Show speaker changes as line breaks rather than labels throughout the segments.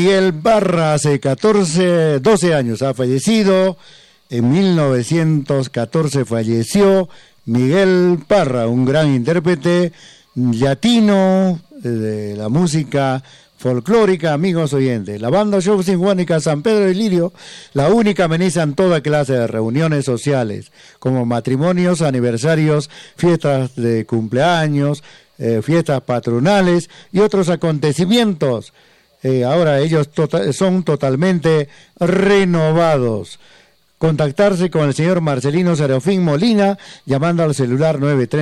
Miguel Parra hace 12 años ha fallecido. En 1914 falleció Miguel Parra, un gran intérprete latino de la música folclórica. Amigos oyentes, la banda Show Sinfónica San Pedro de Lirio, la única, amenizan toda clase de reuniones sociales, como matrimonios, aniversarios, fiestas de cumpleaños, fiestas patronales y otros acontecimientos. Ahora ellos son totalmente renovados. Contactarse con el señor Marcelino Serafín Molina llamando al celular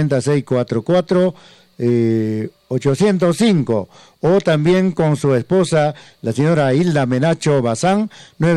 930-644-805, o también con su esposa, la señora Hilda Menacho Bazán,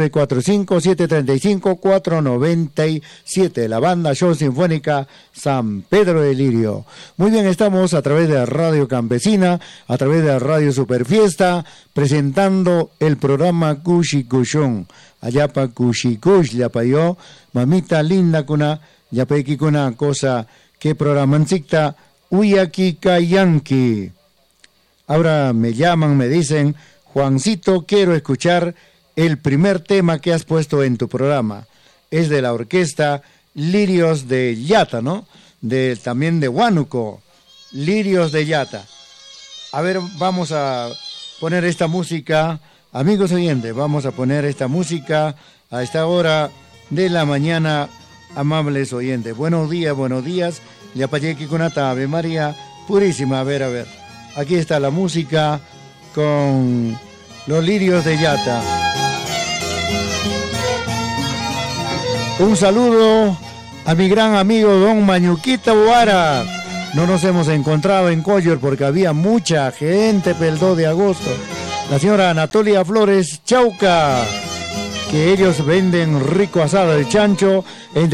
945-735-497, la banda Show Sinfónica San Pedro de Lirio. Muy bien, estamos a través de Radio Campesina, a través de Radio Superfiesta, presentando el programa Cushi Cushón. Ayapa Cushikush, yapayo, mamita linda kuna, yapeki kuna cosa que programancita Uyaki Kayanki. Ahora me llaman, me dicen, Juancito, quiero escuchar el primer tema que has puesto en tu programa. Es de la orquesta Lirios de Yata, ¿no? También de Huánuco, Lirios de Yata. A ver, vamos a poner esta música. Amigos oyentes, vamos a poner esta música a esta hora de la mañana, amables oyentes. Buenos días. Yapayequi Kunata, Ave María Purísima. A ver. Aquí está la música con los Lirios de Yata. Un saludo a mi gran amigo don Mañuquita Boara. No nos hemos encontrado en Collor porque había mucha gente el 2 de agosto. La señora Anatolia Flores Chauca, que ellos venden rico asado de chancho.